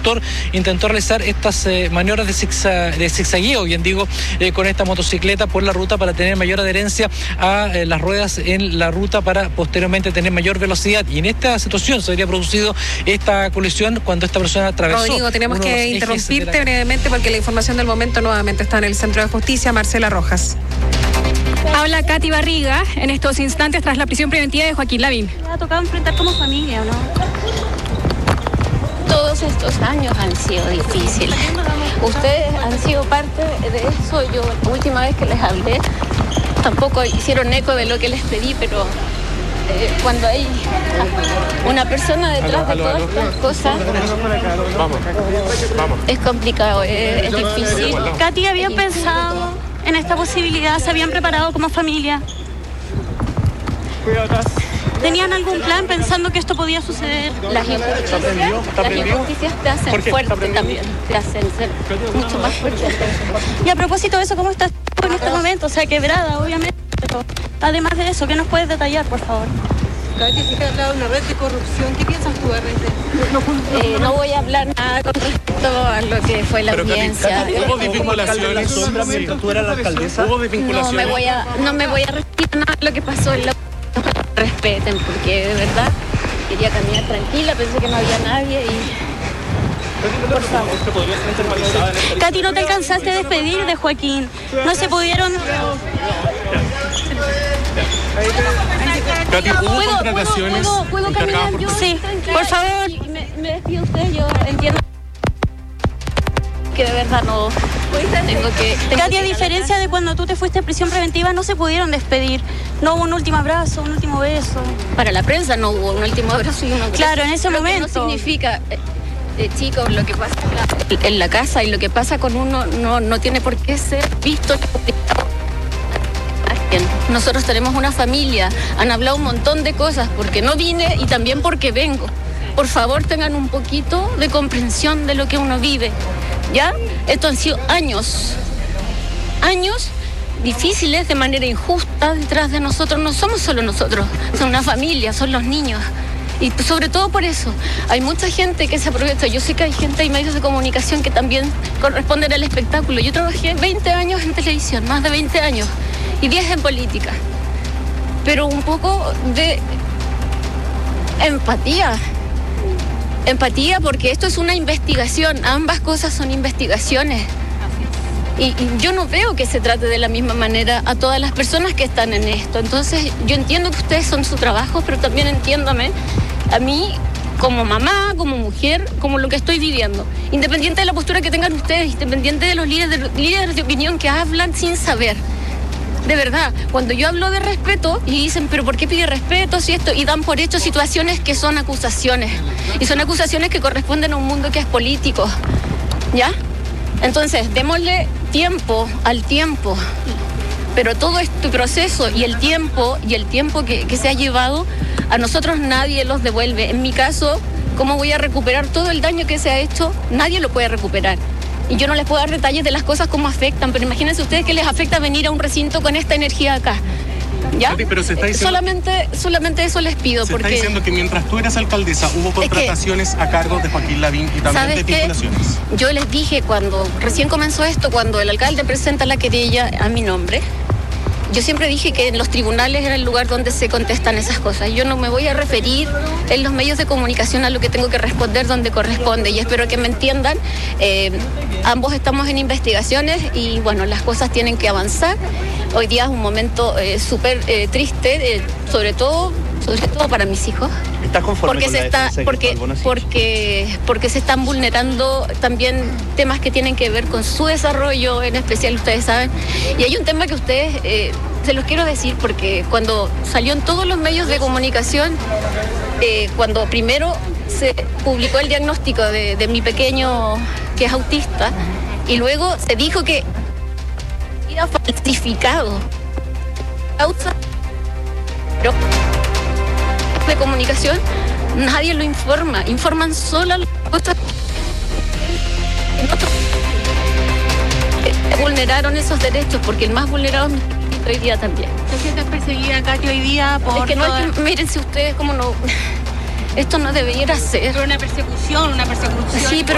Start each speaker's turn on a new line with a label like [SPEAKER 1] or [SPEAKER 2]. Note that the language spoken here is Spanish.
[SPEAKER 1] conductor intentó realizar estas maniobras de zigzagueo, bien digo, con esta motocicleta por la ruta para tener mayor adherencia a las ruedas en la ruta para posteriormente tener mayor velocidad. Y en esta situación se habría producido esta colisión cuando esta persona atravesó.
[SPEAKER 2] Rodrigo, tenemos que interrumpirte brevemente porque la información del momento nuevamente está en el Centro de Justicia. Marcela Rojas.
[SPEAKER 3] Habla Katy Barriga en estos instantes tras la prisión preventiva de Joaquín Lavín.
[SPEAKER 4] ¿Le ha tocado enfrentar como familia o no?
[SPEAKER 5] Todos estos años han sido difíciles. Ustedes han sido parte de eso. Yo la última vez que les hablé tampoco hicieron eco de lo que les pedí, pero cuando hay una persona detrás de todas estas cosas, es complicado, es difícil.
[SPEAKER 4] Katy, ¿habían pensado en esta posibilidad? ¿Se habían preparado como familia? ¿Tenían algún plan pensando que esto podía suceder?
[SPEAKER 5] Las injusticias te hacen fuerte también, te hacen ser mucho más fuerte.
[SPEAKER 4] Y a propósito de eso, ¿cómo estás en este momento? O sea, quebrada, obviamente, pero además de eso, ¿qué nos puedes detallar, por favor?
[SPEAKER 2] Katy, sí que ha hablado de una red de corrupción. ¿Qué piensas tú de RT?
[SPEAKER 5] No voy a hablar nada con respecto a lo que fue la audiencia.
[SPEAKER 6] ¿Hubo desvinculaciones? ¿Tú eras la alcaldesa? ¿Hubo desvinculaciones?
[SPEAKER 5] No me voy a referir a nada de lo que pasó en la... Respeten, porque de verdad quería caminar tranquila, pensé que no había nadie y... Por favor.
[SPEAKER 4] Katy, ¿no te alcanzaste a despedir de Joaquín? ¿No se pudieron...?
[SPEAKER 6] Katy, ¿hubo contrataciones?
[SPEAKER 5] ¿Puedo caminar yo?
[SPEAKER 4] Sí, por favor.
[SPEAKER 5] Me despido usted, yo entiendo que de verdad no tengo que...
[SPEAKER 4] Katy, a diferencia de cuando tú te fuiste a prisión preventiva, no se pudieron despedir. No hubo un último abrazo, un último beso.
[SPEAKER 5] Para la prensa no hubo un último abrazo y un abrazo.
[SPEAKER 4] Claro, en ese momento.
[SPEAKER 5] No significa, chicos, lo que pasa en la casa y lo que pasa con uno no tiene por qué ser visto. Nosotros tenemos una familia, han hablado un montón de cosas porque no vine y también porque vengo. Por favor, tengan un poquito de comprensión de lo que uno vive, ¿ya? Esto han sido años difíciles de manera injusta detrás de nosotros. No somos solo nosotros, son una familia, son los niños. Y sobre todo por eso, hay mucha gente que se aprovecha. Yo sé que hay gente y medios de comunicación que también corresponden al espectáculo. Yo trabajé 20 años en televisión, más de 20 años, y 10 en política. Pero un poco de empatía, porque esto es una investigación, ambas cosas son investigaciones. Y yo no veo que se trate de la misma manera a todas las personas que están en esto. Entonces, yo entiendo que ustedes son su trabajo, pero también entiéndame a mí como mamá, como mujer, como lo que estoy viviendo. Independiente de la postura que tengan ustedes, independiente de los líderes de opinión que hablan sin saber. De verdad, cuando yo hablo de respeto y dicen, pero ¿por qué pide respeto si esto? Y dan por hecho situaciones que son acusaciones. Y son acusaciones que corresponden a un mundo que es político. ¿Ya? Entonces, démosle tiempo al tiempo. Pero todo este proceso y el tiempo que se ha llevado, a nosotros nadie los devuelve. En mi caso, ¿cómo voy a recuperar todo el daño que se ha hecho? Nadie lo puede recuperar. Y yo no les puedo dar detalles de las cosas como afectan, pero imagínense ustedes que les afecta venir a un recinto con esta energía acá. ¿Ya?
[SPEAKER 6] Pero se está diciendo,
[SPEAKER 5] solamente eso les pido.
[SPEAKER 6] Se
[SPEAKER 5] porque
[SPEAKER 6] está diciendo que mientras tú eras alcaldesa hubo contrataciones a cargo de Joaquín Lavín y también desvinculaciones.
[SPEAKER 5] Yo les dije cuando recién comenzó esto, cuando el alcalde presenta la querella a mi nombre, yo siempre dije que en los tribunales era el lugar donde se contestan esas cosas. Yo no me voy a referir en los medios de comunicación a lo que tengo que responder donde corresponde, y espero que me entiendan. Ambos estamos en investigaciones y bueno, las cosas tienen que avanzar. Hoy día es un momento súper triste, sobre todo para mis hijos.
[SPEAKER 7] ¿Estás conforme con la defensa
[SPEAKER 5] porque se están vulnerando también temas que tienen que ver con su desarrollo, en especial ustedes saben. Y hay un tema que ustedes, se los quiero decir, porque cuando salió en todos los medios de comunicación, cuando primero se publicó el diagnóstico de mi pequeño que es autista, y luego se dijo que era falsificado. Causa de comunicación, nadie lo informan solo las cosas que vulneraron esos derechos, porque el más vulnerado es hoy día también.
[SPEAKER 4] ¿Te sientes perseguida, Katy, hoy día por...?
[SPEAKER 5] Es que no, mírense ustedes cómo no... Esto no debiera ser.
[SPEAKER 4] Pero una persecución.
[SPEAKER 5] Sí, pero